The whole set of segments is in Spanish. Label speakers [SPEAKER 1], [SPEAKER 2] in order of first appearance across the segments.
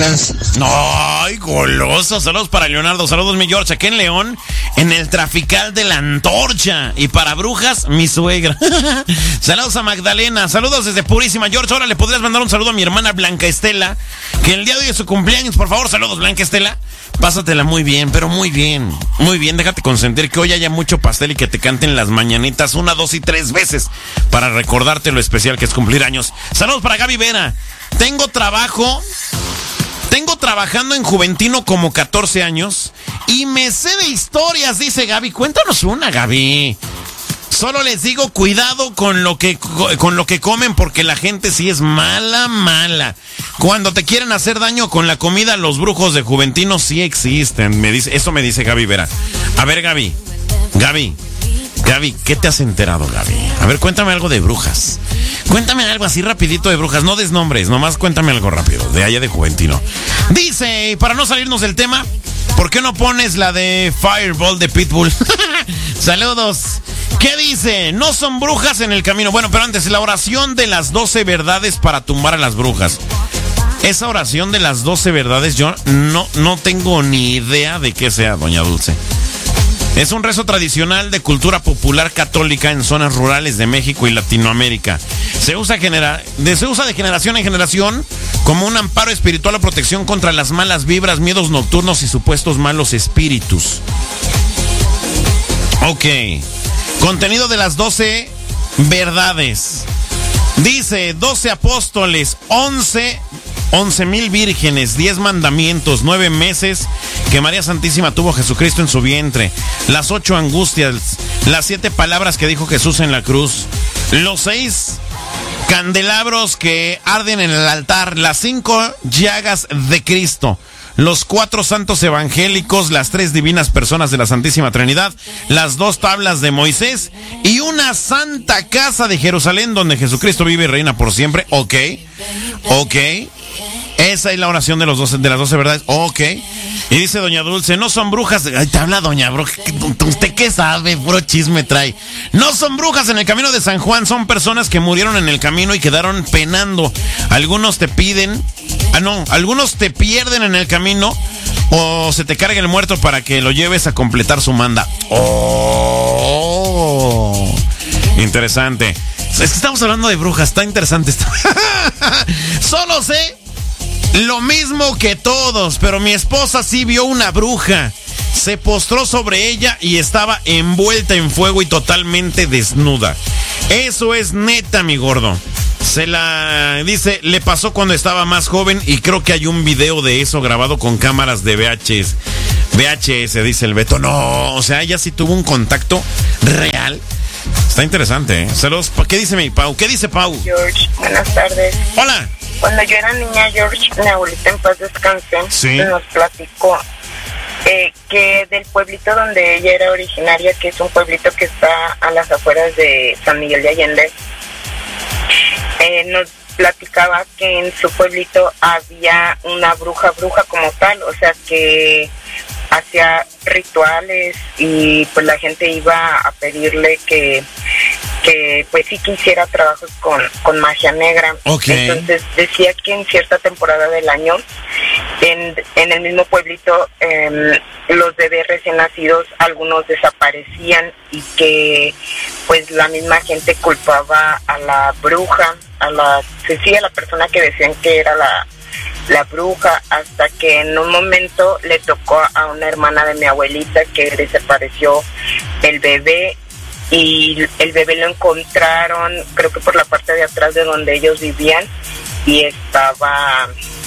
[SPEAKER 1] brujas.
[SPEAKER 2] ¡Ay, goloso! Saludos para Leonardo, saludos mi George, aquí en León, en el trafical de la Antorcha. Y para brujas, mi suegra. Saludos a Magdalena, saludos desde Purísima. George, ahora le podrías mandar un saludo a mi hermana Blanca Estela, que el día de hoy es su cumpleaños. Por favor, saludos Blanca Estela. Pásatela muy bien, pero muy bien. Muy bien, déjate consentir que hoy haya mucho pastel y que te canten las mañanitas 1, 2 y 3 veces para recordarte lo especial que es cumplir años. Saludos para Gaby Vera. Tengo trabajando en Juventino como 14 años y me sé de historias, dice Gaby. Cuéntanos una, Gaby. Solo les digo, cuidado con lo que comen, porque la gente sí es mala. Cuando te quieren hacer daño con la comida, los brujos de Juventino sí existen. Eso me dice Gaby Vera. A ver, Gaby, ¿qué te has enterado, Gaby? A ver, cuéntame algo de brujas. Cuéntame algo así rapidito de brujas. No des nombres, nomás cuéntame algo rápido, de allá de Juventino. Dice, para no salirnos del tema, ¿por qué no pones la de Fireball de Pitbull? Saludos. ¿Qué dice? No son brujas en el camino. Bueno, pero antes, la oración de las 12 verdades para tumbar a las brujas. Esa oración de las 12 verdades, yo no tengo ni idea de qué sea, doña Dulce. Es un rezo tradicional de cultura popular católica en zonas rurales de México y Latinoamérica. Se usa de generación en generación como un amparo espiritual o protección contra las malas vibras, miedos nocturnos y supuestos malos espíritus. Ok. Contenido de las 12 verdades. Dice, 12 apóstoles, 11,000 vírgenes, 10 mandamientos, 9 meses que María Santísima tuvo a Jesucristo en su vientre, las 8 angustias, las 7 palabras que dijo Jesús en la cruz, los 6 candelabros que arden en el altar, las 5 llagas de Cristo, los 4 santos evangélicos, las 3 divinas personas de la Santísima Trinidad, las 2 tablas de Moisés y una santa casa de Jerusalén donde Jesucristo vive y reina por siempre. Ok. Esa es la oración de las 12 verdades. Ok. Y dice doña Dulce, no son brujas. Ay, te habla doña Bruja. ¿Usted qué sabe? Puro chisme trae. No son brujas en el camino de San Juan. Son personas que murieron en el camino y quedaron penando. Algunos te pierden en el camino o se te carga el muerto para que lo lleves a completar su manda. Oh, interesante. Es que estamos hablando de brujas, está interesante esto. Solo sé lo mismo que todos, pero mi esposa sí vio una bruja. Se postró sobre ella y estaba envuelta en fuego y totalmente desnuda. Eso es neta, mi gordo. Le pasó cuando estaba más joven y creo que hay un video de eso grabado con cámaras de VHS, dice el Beto. No, o sea, ella sí tuvo un contacto real. Está interesante, ¿eh? Saludos. ¿Qué dice mi Pau? ¿Qué dice Pau?
[SPEAKER 3] George, buenas tardes.
[SPEAKER 2] Hola.
[SPEAKER 3] Cuando yo era niña, George, mi abuelita en paz descanse,
[SPEAKER 2] ¿sí?
[SPEAKER 3] Nos platicó que del pueblito donde ella era originaria, que es un pueblito que está a las afueras de San Miguel de Allende, nos platicaba que en su pueblito había una bruja como tal, o sea que hacía rituales y pues la gente iba a pedirle que pues sí que hiciera trabajos con magia negra.
[SPEAKER 2] Okay.
[SPEAKER 3] Entonces decía que en cierta temporada del año en el mismo pueblito los bebés recién nacidos algunos desaparecían y que pues la misma gente culpaba a la bruja, a la persona que decían que era la bruja, hasta que en un momento le tocó a una hermana de mi abuelita que desapareció el bebé y el bebé lo encontraron creo que por la parte de atrás de donde ellos vivían y estaba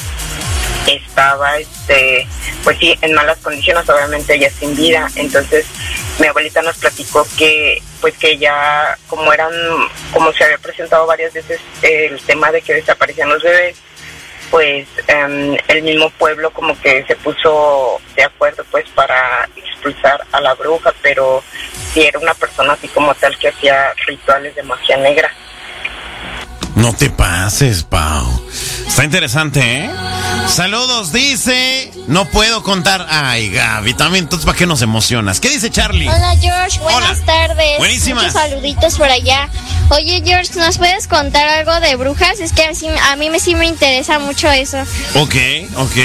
[SPEAKER 3] pues sí, en malas condiciones, obviamente ella sin vida. Entonces mi abuelita nos platicó que pues que ya como se había presentado varias veces el tema de que desaparecían los bebés, pues el mismo pueblo como que se puso de acuerdo pues para expulsar a la bruja, pero sí era una persona así como tal que hacía rituales de magia negra.
[SPEAKER 2] No te pases, Pau. Está interesante, ¿eh? Saludos, dice. No puedo contar. Ay, Gaby, también, entonces, ¿para qué nos emocionas? ¿Qué dice Charlie?
[SPEAKER 4] Hola, George. Buenas tardes.
[SPEAKER 2] Buenísimas.
[SPEAKER 4] Muchos saluditos por allá. Oye, George, ¿nos puedes contar algo de brujas? Es que a mí sí me interesa mucho eso.
[SPEAKER 2] Ok.